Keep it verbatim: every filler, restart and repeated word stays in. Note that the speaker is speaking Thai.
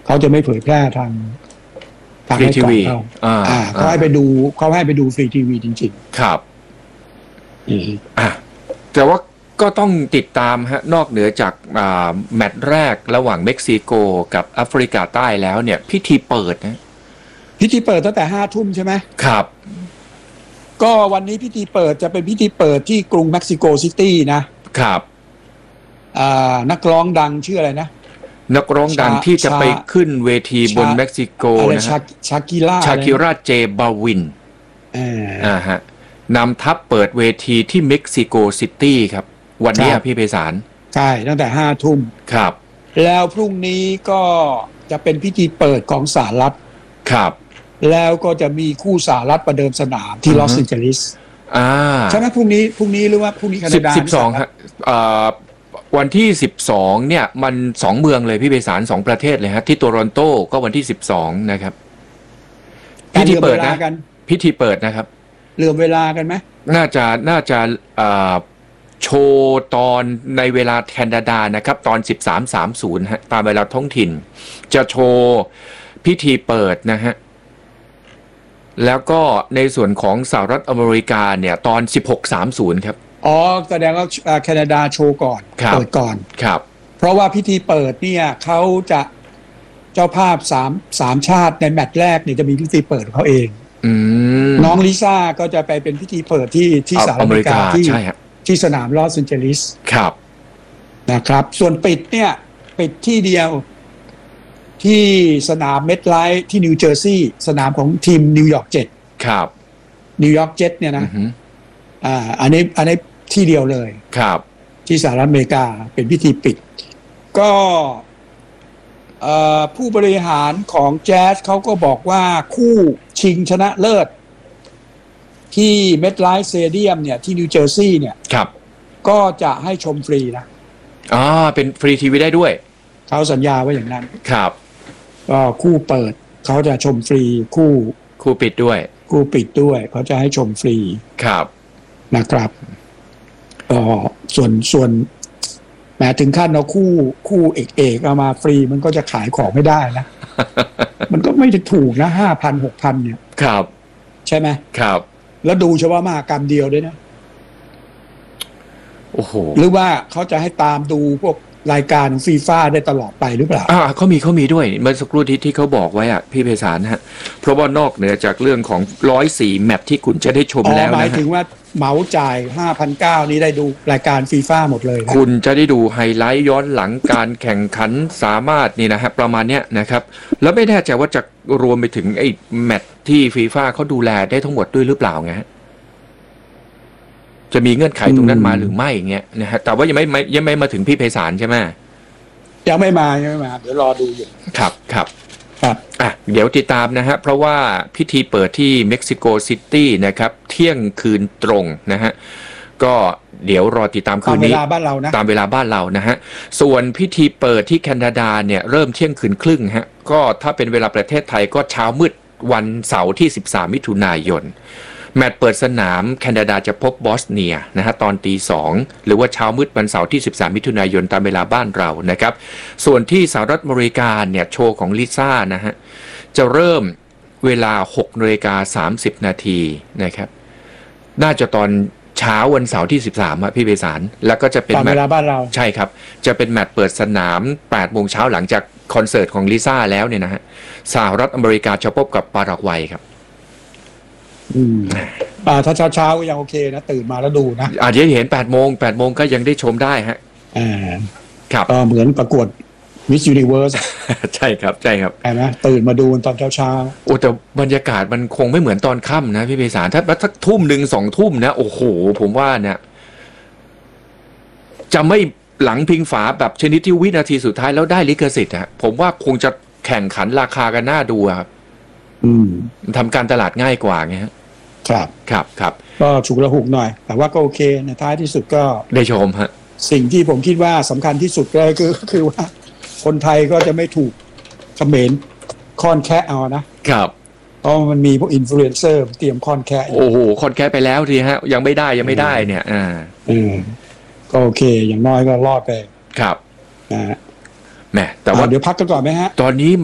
เขาจะไม่เผยแพร่ทางทางทีวีอ่าเขาให้ไปดูเขาให้ไปดูฟรีทีวีจริงๆครับอ่าแต่ว่าก็ต้องติดตามฮะนอกเหนือจากแมตช์แรกระหว่างเม็กซิโกกับแอฟริกาใต้แล้วเนี่ยพิธีเปิดนะพิธีเปิดตั้งแต่ห้าทุ่มใช่ไหมครับก็วันนี้พิธีเปิดจะเป็นพิธีเปิดที่กรุงเม็กซิโกซิตี้นะครับอ่านักร้องดังชื่ออะไรนะนักร้องดังที่จะไปขึ้นเวทีบนเม็กซิโกนะฮะชากิร่าชากิร่าเจบาวินอ่าฮะนำทัพเปิดเวทีที่เม็กซิโกซิตี้ครับวันนี้พี่ไพศาลใช่ตั้งแต่ห้าทุ่มครับแล้วพรุ่งนี้ก็จะเป็นพิธีเปิดของสหรัฐครับแล้วก็จะมีคู่สหรัฐประเดิมสนามที่ลอสแอนเจลิสอ่าใช่ไหมพรุ่งนี้พรุ่งนี้หรือว่าพรุ่งนี้แคนาดาสิบสองฮะอ่าวันที่สิบสองเนี่ยมันสองเมืองเลยพี่ไพศาลสองประเทศเลยฮะที่โตรอนโตก็วันที่สิบสองนะครับพิธีเปิดนะพิธีเปิดนะครับเหลื่อมเวลากันไหมน่าจะน่าจะอ่าโชว์ตอนในเวลาแคนาดานะครับตอน สิบสามสามสิบ ฮะตามเวลาท้องถิ่นจะโชว์พิธีเปิดนะฮะแล้วก็ในส่วนของสหรัฐอเมริกาเนี่ยตอน สิบหกสามสิบ ครับอ๋อแสดงว่าแคนาดาโชว์ก่อนเปิดก่อนครับเพราะว่าพิธีเปิดเนี่ยเขาจะเจ้าภาพสามสามชาติในแมตช์แรกเนี่ยจะมีพิธีเปิดของเขาเองน้องลิซ่าก็จะไปเป็นพิธีเปิดที่ที่สหรัฐอเมริกาที่ที่สนามลอสแอนเจลิสครับนะครับส่วนปิดเนี่ยปิดที่เดียวที่สนามเมทไลท์ที่นิวเจอร์ซีย์สนามของทีมนิวยอร์กเจ็ตครับนิวยอร์กเจ็ตเนี่ยนะอ่าอันนี้อันนี้ที่เดียวเลยครับที่สหรัฐอเมริกาเป็นพิธีปิดก็ผู้บริหารของแจ๊สเขาก็บอกว่าคู่ชิงชนะเลิศที่เมทไลท์สเตเดียมเนี่ยที่นิวเจอร์ซีย์เนี่ยครับก็จะให้ชมฟรีนะอ๋อเป็นฟรีทีวีได้ด้วยเขาสัญญาไว้อย่างนั้นครับก็คู่เปิดเขาจะชมฟรีคู่คู่ปิดด้วยคู่ปิดด้วยเขาจะให้ชมฟรีครับนะครับก็ส่วนส่วนแม้ถึงขั้นเราคู่คู่เอกเอกเอามาฟรีมันก็จะขายของไม่ได้นะ มันก็ไม่จะถูกนะห้าพันหกพันเนี่ยครับใช่ไหมครับแล้วดูเฉพาะมหากรรมเดียวด้วยนะโอ้โหหรือว่าเขาจะให้ตามดูพวกรายการฟีฟ่าได้ตลอดไปหรือเปล่าอ่าเขามีเขามีด้วยเมื่อสักครู่ที่ที่เขาบอกไว้อ่ะพี่ไพศาลฮะเพราะว่านอกเหนือจากเรื่องของหนึ่งร้อยสี่แมตช์ที่คุณจะได้ชมแล้วนะฮะหมายถึงว่าเหมาจ่าย ห้าพันเก้าร้อย นี้ได้ดูรายการฟีฟ่าหมดเลยคุณจะได้ดูไฮไลท์ย้อนหลังการแข่งขันสามารถนี่นะฮะประมาณเนี้ยนะครับแล้วไม่แน่ใจว่าจะรวมไปถึงไอ้แมตช์ที่ฟีฟ่าเขาดูแลได้ทั้งหมดด้วยหรือเปล่าไงจะมีเงื่อนไขตรงนั้นมาหรือไม่อย่างเงี้ยนะฮะแต่ว่ายังไม่ยังไม่มาถึงพี่ไพศาลใช่ไหมยังไม่มายังไม่มาเดี๋ยวรอดูอยู่ครับครับครับอ่ะเดี๋ยวติดตามนะฮะเพราะว่าพิธีเปิดที่เม็กซิโกซิตี้นะครับเที่ยงคืนตรงนะฮะก็เดี๋ยวรอติดตามคืนนี้ตามเวลาบ้านเรานะตามเวลาบ้านเรานะฮะส่วนพิธีเปิดที่แคนาดาเนี่ยเริ่มเที่ยงคืนครึ่งฮะก็ถ้าเป็นเวลาประเทศไทยก็เช้ามืดวันเสาร์ที่สิบสามมิถุนายนแมตช์เปิดสนามแคนาดาจะพบบอสเนียนะฮะตอนตีสองหรือว่าเช้ามืดวันเสาร์ที่สิบสามมิถุนายนตามเวลาบ้านเรานะครับส่วนที่สหรัฐอเมริกาเนี่ยโชว์ของลิซ่านะฮะจะเริ่มเวลา หกนาฬิกาสามสิบนาทีนะครับน่าจะตอนเช้าวันเสาร์ที่สิบสามอ่ะพี่ไพศาลแล้วก็จะเป็นแมตช์เวลาบ้านเราใช่ครับจะเป็นแมตช์เปิดสนามแปดโมงเช้าหลังจากคอนเสิร์ตของลิซ่าแล้วเนี่ยนะฮะสหรัฐอเมริกาจะพบกับปารากวัยครับอืมอ่าถ้าเช้าเช้าก็ยังโอเคนะตื่นมาแล้วดูนะอาจจะเห็นแปดโมงแปดโมงก็ยังได้ชมได้ฮะอ่าครับก็เหมือนประกวด Miss Universe ใช่ครับใช่ครับใช่ไหมตื่นมาดูตอนเช้าเช้าโอ้แต่บรรยากาศมันคงไม่เหมือนตอนค่ำนะพี่ไพศาลถ้าสักทุ่มหนึ่งสองทุ่มนะโอ้โหผมว่าเนี่ยจะไม่หลังพิงฝาแบบชนิดที่วินาทีสุดท้ายแล้วได้ลิขสิทธิ์ฮะผมว่าคงจะแข่งขันราคากันน่าดูครับอืมทำการตลาดง่ายกว่าไงฮะครับครับครับก็ฉุกละหุกหน่อยแต่ว่าก็โอเคในท้ายที่สุดก็ได้ชมฮะสิ่งที่ผมคิดว่าสำคัญที่สุดเลยคือคือว่าคนไทยก็จะไม่ถูกเขมรค่อนแค่เอานะครับเพราะมันมีพวกอินฟลูเอนเซอร์เตรียมค่อนแค่โอ้โหค่อนแค่ไปแล้วทีฮะยังไม่ได้ยังไม่ได้เนี่ยอ่าอืมก็โอเคอย่างน้อยก็รอดไปครับนะฮะแหมแต่ว่าเดี๋ยวพักกันก่อนไหมฮะตอนนี้